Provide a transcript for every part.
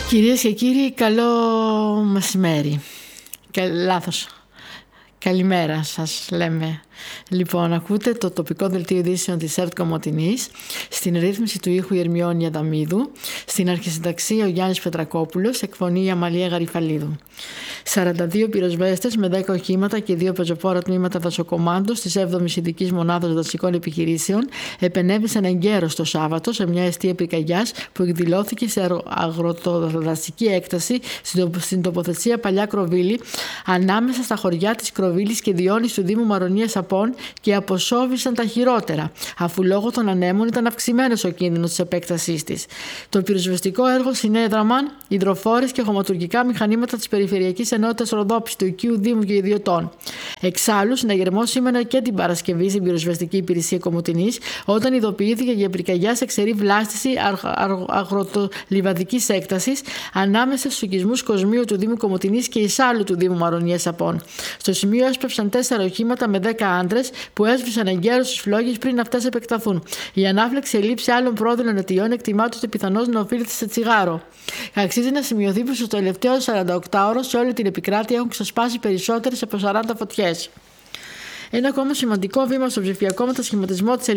Κυρίες και κύριοι, καλό μεσημέρι. Λάθος. Καλημέρα σας λέμε. Λοιπόν, ακούτε το τοπικό δελτίο ειδήσεων της ΕΡΤ Κομοτηνής, στην ρύθμιση του ήχου η Ερμιόνη Αδαμίδου, στην αρχισυνταξία ο Γιάννης Πετρακόπουλος, εκφωνή η Αμαλία Γαριφαλίδου. 42 πυροσβέστες με 10 οχήματα και 2 πεζοπόρα τμήματα δασοκομάντος της 7ης Ειδικής Μονάδας Δασικών Επιχειρήσεων επενέβησαν εγκαίρως το Σάββατο σε μια εστία πυρκαγιάς που εκδηλώθηκε σε αγροτοδασική έκταση στην τοποθεσία Παλιά Κροβίλη, ανάμεσα στα χωριά της Κροβίλης και Διόνης του Δήμου Μαρονίας Απών, και αποσόβησαν τα χειρότερα, αφού λόγω των ανέμων ήταν αυξημένος ο κίνδυνος της επέκτασής της. Το πυροσβεστικό έργο συνέδραμαν υδροφόρες και χωματουργικά μηχανήματα της Περιφερειακής Ενότητας Ροδόπης, του οικείου Δήμου και ιδιωτών. Εξάλλου, συναγερμός σήμερα και την Παρασκευή στην πυροσβεστική υπηρεσία Κομοτηνής, όταν ειδοποιήθηκε για πυρκαγιά σε ξερή βλάστηση αγροτολιβαδικής έκτασης ανάμεσα στους οικισμούς Κοσμίου του Δήμου Κομοτηνής και Ισάλου του Δήμου Μαρονίας Απών. Στο σημείο έσπευσαν 4 οχήματα με 10 άντρες που έσβησαν εγκαίρως τις φλόγες πριν αυτές επεκταθούν. Η ανάφλεξη ελήψη άλλων πρόδειλων αιτιών εκτιμάται ότι πιθανώς να οφείλεται σε τσιγάρο. Αξίζει να σημειωθεί πως στο τελευταίο 48ωρο σε όλη την επικράτεια έχουν ξεσπάσει περισσότερες από 40 φωτιές. Ένα ακόμα σημαντικό βήμα στο ψηφιακό μετασχηματισμό της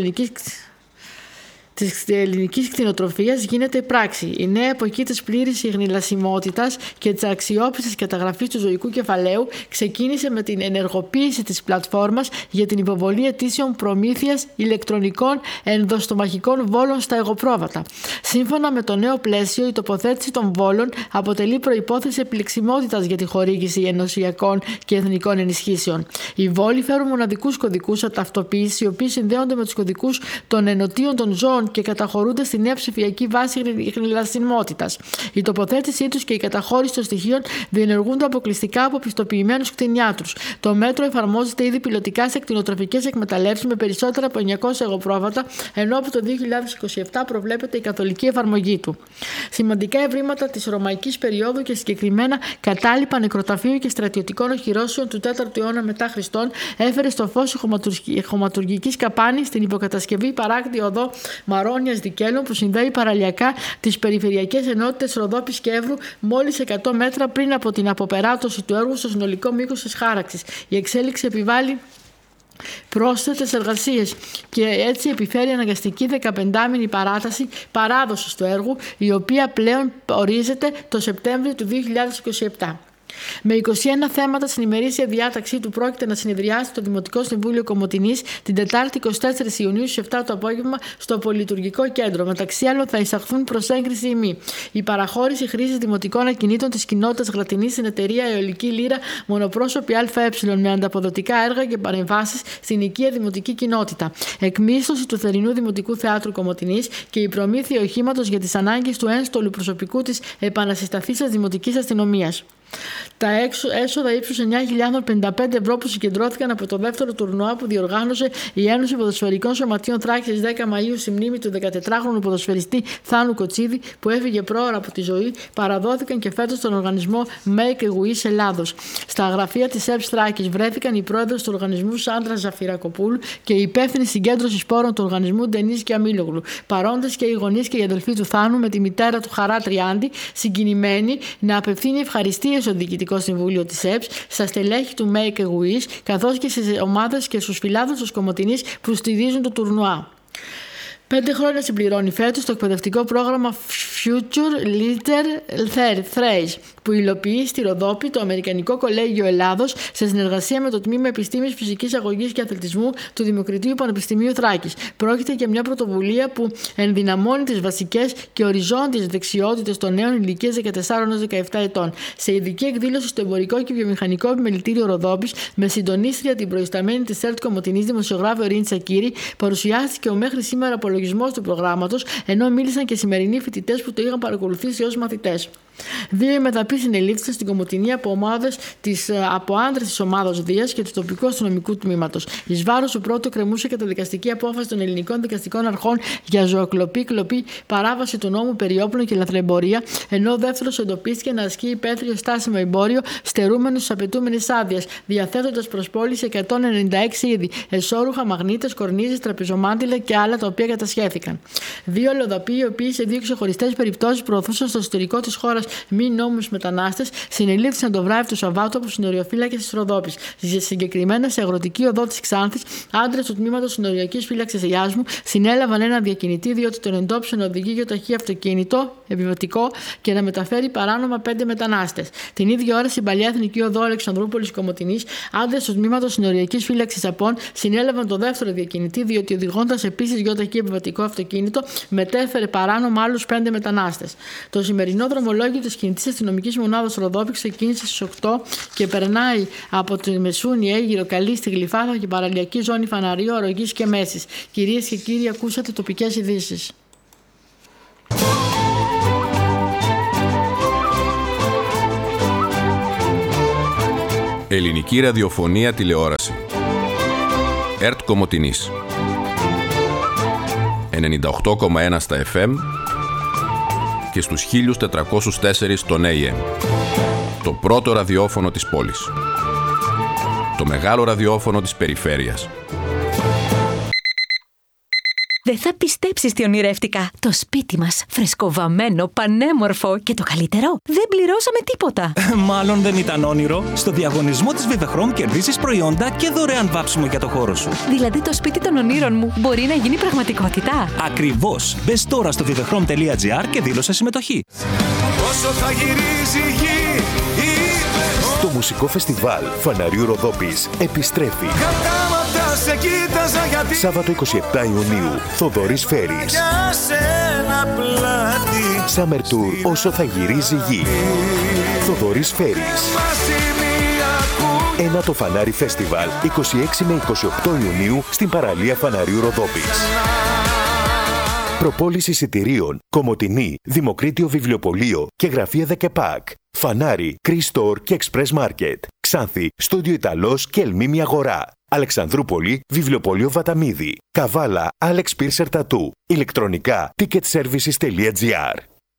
ελληνικής κτηνοτροφίας γίνεται πράξη. Η νέα εποχή της πλήρης ιχνηλασιμότητας και της αξιόπιστης καταγραφής του ζωικού κεφαλαίου ξεκίνησε με την ενεργοποίηση της πλατφόρμας για την υποβολή αιτήσεων προμήθειας ηλεκτρονικών ενδοστομαχικών βόλων στα εγωπρόβατα. Σύμφωνα με το νέο πλαίσιο, η τοποθέτηση των βόλων αποτελεί προϋπόθεση επιλεξιμότητας για τη χορήγηση ενωσιακών και εθνικών ενισχύσεων. Οι βόλοι φέρουν μοναδικούς κωδικούς αταυτοποίησης, οι οποίοι συνδέονται με τους κωδικούς των ενωτίων των ζώων και καταχωρούνται στη νέα ψηφιακή βάση ιχνηλασιμότητας. Η τοποθέτησή τους και η καταχώρηση των στοιχείων διενεργούνται αποκλειστικά από πιστοποιημένους κτηνιάτρους. Το μέτρο εφαρμόζεται ήδη πιλωτικά σε κτηνοτροφικές εκμεταλλεύσεις με περισσότερα από 900 εγωπρόβατα, ενώ από το 2027 προβλέπεται η καθολική εφαρμογή του. Σημαντικά ευρήματα της ρωμαϊκής περίοδου και συγκεκριμένα κατάλοιπα νεκροταφείου και στρατιωτικών οχυρώσεων του 4ου αιώνα μετά Χριστόν έφερε στο φως η χωματουργική καπάνη στην υποκατασκευή παράκτη οδό Μαρόνιας Δικέλων, που συνδέει παραλιακά τις περιφερειακές ενότητες Ροδόπης και Εύρου μόλις 100 μέτρα πριν από την αποπεράτωση του έργου στο συνολικό μήκος της χάραξης. Η εξέλιξη επιβάλλει πρόσθετες εργασίες και έτσι επιφέρει αναγκαστική 15μηνη παράδοση του έργου, η οποία πλέον ορίζεται το Σεπτέμβριο του 2027. Με 21 θέματα στην ημερήσια διάταξή του πρόκειται να συνεδριάσει το Δημοτικό Συμβούλιο Κομοτηνής την Τετάρτη 24 Ιουνίου στις 7 το απόγευμα στο Πολυλειτουργικό Κέντρο. Μεταξύ άλλων θα εισαχθούν προς έγκριση η παραχώρηση χρήσης δημοτικών ακινήτων της κοινότητας Γλατινής στην εταιρεία Αιωλική Λύρα Μονοπρόσωπη ΑΕ με ανταποδοτικά έργα και παρεμβάσεις στην οικία δημοτική κοινότητα. Εκμίσθωση του θερινού Δημοτικού Θεάτρου Κομοτηνής και η προμήθεια οχήματος για τις ανάγκες του ένστολου προσωπικού της επανασυσταθήσας Δημοτικής Αστυνομίας. Τα έσοδα ύψους 9.055 ευρώ που συγκεντρώθηκαν από το δεύτερο τουρνουά που διοργάνωσε η Ένωση Ποδοσφαιρικών Σωματείων Θράκης 10 Μαΐου στη μνήμη του 14χρονου ποδοσφαιριστή Θάνου Κοτσίδη, που έφυγε πρόωρα από τη ζωή, παραδόθηκαν και φέτος στον οργανισμό Make a Wish Ελλάδος. Στα γραφεία της ΕΠΣ Θράκης βρέθηκαν η πρόεδρος του οργανισμού Σάντρα Ζαφυρακοπούλου και η υπεύθυνη συγκέντρωση πόρων του οργανισμού Ντενής και Αμίλογλου. Παρόντες και οι γονείς και οι αδελφοί του Θάνου, με τη μητέρα του Χαρά Τριάντη, συγκινημένοι να απευθύνει ευχαριστίες στο Διοικητικό Συμβούλιο της ΕΠΣ, στα στελέχη του Make a Wish, καθώς και στις ομάδες και στους φιλάδους της Κομοτηνής που στηρίζουν το τουρνουά. 5 χρόνια συμπληρώνει φέτος το εκπαιδευτικό πρόγραμμα Future Leader Thrace, που υλοποιεί στη Ροδόπη το Αμερικανικό Κολέγιο Ελλάδος σε συνεργασία με το Τμήμα Επιστήμης, Φυσικής Αγωγής και Αθλητισμού του Δημοκρατίου Πανεπιστημίου Θράκης. Πρόκειται για μια πρωτοβουλία που ενδυναμώνει τις βασικές και οριζόντιες δεξιότητες των νέων ηλικίας 14-17 ετών. Σε ειδική εκδήλωση στο Εμπορικό και Βιομηχανικό Επιμελητήριο Ροδόπης, με συντονίστρια την προϊσταμένη της ΕΡΤ Κομοτηνής δημοσιογράφο Ειρήνη Τσακύρη, παρουσιάστηκε ο μέχρι σήμερα απολογισμός του προγράμματος, ενώ μίλησαν και σημερινοί φοιτητές που το είχαν παρακολουθήσει ως μαθητές. 2 μεταπεί συνελήφθησαν στην Κομοτηνή από άντρες της ομάδας Δίας και του τοπικού αστυνομικού τμήματος. Εις βάρος του πρώτου κρεμούσε καταδικαστική απόφαση των ελληνικών δικαστικών αρχών για ζωοκλοπή, κλοπή, παράβαση του νόμου περί όπλων και λαθρεμπορία, ενώ ο δεύτερος εντοπίστηκε να ασκεί υπαίθριο στάσιμο εμπόριο στερούμενος της απαιτούμενης άδειας, διαθέτοντας προς πώληση 196 είδη, εσώρουχα, μαγνήτες, κορνίζες, τραπεζομάντιλα και άλλα τα οποία κατασχέθηκαν. 2 αλλοδαποί, οι οποίοι σε 2 ξεχωριστές περιπτώσεις προωθούσαν στο εσωτερικό της χώρας χώρας μη νόμιμους μετανάστες συνελήφθησαν το βράδυ του Σαββάτου από συνοριοφύλακες της Ροδόπης. Συγκεκριμένα σε αγροτική οδό της Ξάνθης, άντρες του τμήματος συνοριακής φύλαξης Ιάσμου συνέλαβαν ένα διακινητή διότι τον εντόπισαν να οδηγεί για ταχύ αυτοκίνητο επιβατικό και να μεταφέρει παράνομα 5 μετανάστες. Την ίδια ώρα στην παλιά εθνική οδό Αλεξανδρούπολης Κομοτηνής, άντρες του τμήματος συνοριακής φύλαξης Απών συνέλαβαν το δεύτερο διακινητή διότι οδηγώντας επίσης για ταχύ επιβατικό αυτοκίνητο μετέφερε παράνομα άλλους 5 μετανάστες. Το σημερινό δρομολόγιο της κινητής αστυνομικής μονάδας Ροδόπη ξεκίνησε στις 8 και περνάει από τη Μεσούνη, Αίγυρο, Καλή, στη Γλυφάδα και παραλιακή ζώνη Φαναρίου, Αρρωγής και Μέσης. Κυρίες και κύριοι, ακούσατε τοπικές ειδήσεις. Ελληνική ραδιοφωνία τηλεόραση. ΕΡΤ Κομοτηνής 98,1 στα FM και στους 1404 στον AM. Το πρώτο ραδιόφωνο της πόλης. Το μεγάλο ραδιόφωνο της περιφέρειας. Δεν θα πιστέψεις τι ονειρεύτηκα. Το σπίτι μας, φρεσκοβαμμένο, πανέμορφο και το καλύτερο, δεν πληρώσαμε τίποτα. Μάλλον δεν ήταν όνειρο. Στο διαγωνισμό της Vivechrome κερδίσεις προϊόντα και δωρεάν βάψιμο για το χώρο σου. Δηλαδή το σπίτι των ονείρων μου μπορεί να γίνει πραγματικότητα. Ακριβώς. Μπες τώρα στο vivechrome.gr και δήλωσε συμμετοχή. Όσο θα γυρίζει η γη, το μουσικό φεστιβάλ Φαναρίου Ροδόπης επιστρέφει. σε κοίταζα γιατί Σάββατο 27 Ιουνίου, Θοδωρής Φέρης. για σένα πλάτη. Summer Tour όσο θα γυρίζει η γη. Θοδωρής Φέρης. Μαζί μία Ένα το Φανάρι Φεστιβάλ 26 με 28 Ιουνίου στην παραλία Φαναρίου Ροδόπης. Προπόληση εισιτηρίων, Κομοτηνή, Δημοκρίτιο Βιβλιοπωλείο και Γραφεία Δεκεπάκ. Φανάρι, Κρίστορ και Express Market. Ξάνθη, Στούντιο Ιταλός και Ελμίμη Αγορά. Αλεξανδρούπολη, Βιβλιοπωλείο Βαταμίδη. Καβάλα, Άλεξ Πίρσερ Τατού. Ηλεκτρονικά, ticketservices.gr.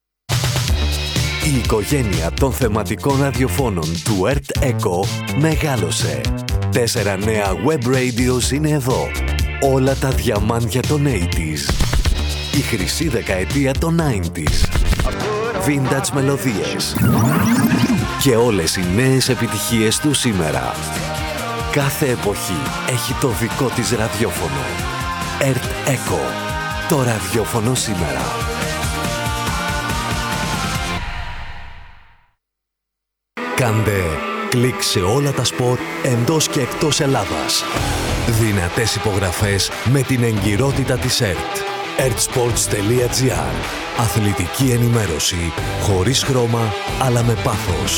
Η οικογένεια των θεματικών ραδιοφώνων του ΕΡΤ ΕΚΟ μεγάλωσε. 4 νέα web radios είναι εδώ. Όλα τα διαμάντια των 80s. Η χρυσή δεκαετία των 90s. Vintage μελωδίες. Και όλες οι νέες επιτυχίες του σήμερα. Κάθε εποχή έχει το δικό της ραδιόφωνο. ΕΡΤ ΕΚΟ. Το ραδιόφωνο σήμερα. Κάντε κλικ σε όλα τα σπορ εντός και εκτός Ελλάδας. Δυνατές υπογραφές με την εγκυρότητα της ΕΡΤ. ertsports.gr. Αθλητική ενημέρωση χωρίς χρώμα αλλά με πάθος.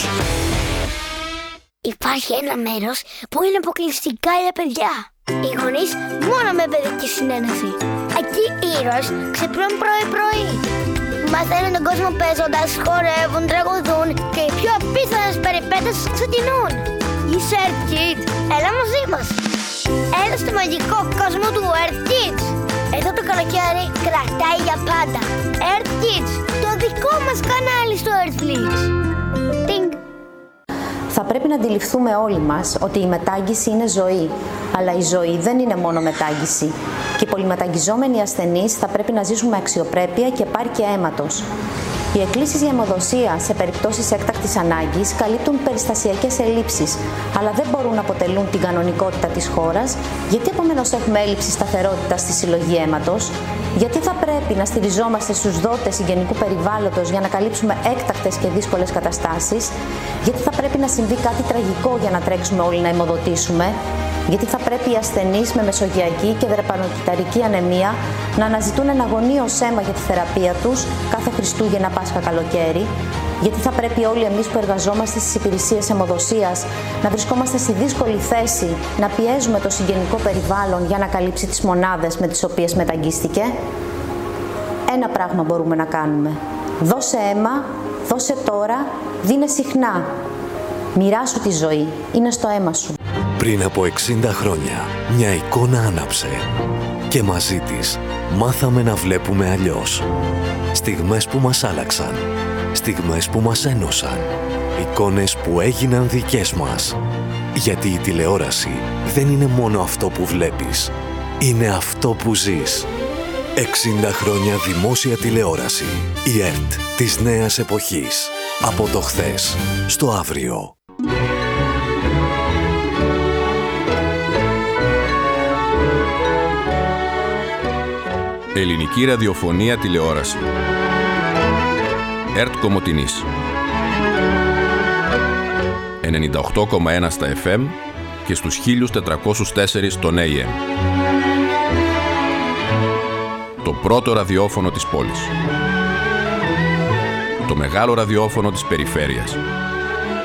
Υπάρχει ένα μέρος που είναι αποκλειστικά για παιδιά. Οι γονείς μόνο με παιδική συνένεση. Εκεί οι ήρωες ξυπνούν πρωί-πρωί. Μαθαίνουν τον κόσμο παίζοντας, χορεύουν, τραγουδούν και οι πιο απίθανες περιπέτειες ξεκινούν. Είσαι Earth Kids, έλα μαζί μας. Έλα στο μαγικό κόσμο του Earth Kids. Εδώ το καλοκαίρι κρατάει για πάντα. Earth Kids, το δικό μας κανάλι στο Earthflix. Τινγκ. Θα πρέπει να αντιληφθούμε όλοι μας ότι η μετάγγιση είναι ζωή, αλλά η ζωή δεν είναι μόνο μετάγγιση. Και οι πολυμεταγγιζόμενοι ασθενείς θα πρέπει να ζήσουν με αξιοπρέπεια και επάρκεια αίματος. Οι εκκλήσεις για αιμοδοσία σε περιπτώσεις έκτακτης ανάγκης καλύπτουν περιστασιακές ελλείψεις, αλλά δεν μπορούν να αποτελούν την κανονικότητα της χώρας, γιατί επομένως έχουμε έλλειψη σταθερότητας στη συλλογή αίματος, γιατί θα πρέπει να στηριζόμαστε στους δότες συγγενικού περιβάλλοντος για να καλύψουμε έκτακτες και δύσκολες καταστάσεις, γιατί θα πρέπει να συμβεί κάτι τραγικό για να τρέξουμε όλοι να αιμοδοτήσουμε, γιατί θα πρέπει οι ασθενείς με μεσογειακή και δρεπανοκυταρική ανεμία να αναζητούν ένα αγωνίως αίμα για τη θεραπεία τους κάθε Χριστούγεννα, Πάσχα, καλοκαίρι, γιατί θα πρέπει όλοι εμείς που εργαζόμαστε στις υπηρεσίες αιμοδοσίας να βρισκόμαστε στη δύσκολη θέση να πιέζουμε το συγγενικό περιβάλλον για να καλύψει τις μονάδες με τις οποίες μεταγγίστηκε. Ένα πράγμα μπορούμε να κάνουμε. Δώσε αίμα, δώσε τώρα, δίνε συχνά. Μοιράσου τη ζωή, είναι στο αίμα σου. Πριν από 60 χρόνια, μια εικόνα άναψε και μαζί της μάθαμε να βλέπουμε αλλιώς. Στιγμές που μας άλλαξαν, στιγμές που μας ένωσαν, εικόνες που έγιναν δικές μας. Γιατί η τηλεόραση δεν είναι μόνο αυτό που βλέπεις, είναι αυτό που ζεις. 60 χρόνια δημόσια τηλεόραση. Η ΕΡΤ της νέας εποχής. Από το χθες στο αύριο. Ελληνική ραδιοφωνία τηλεόραση. ΕΡΤ Κομοτηνής. 98,1 στα FM και στους 1404 στον AM. Το πρώτο ραδιόφωνο της πόλης. Το μεγάλο ραδιόφωνο της περιφέρειας.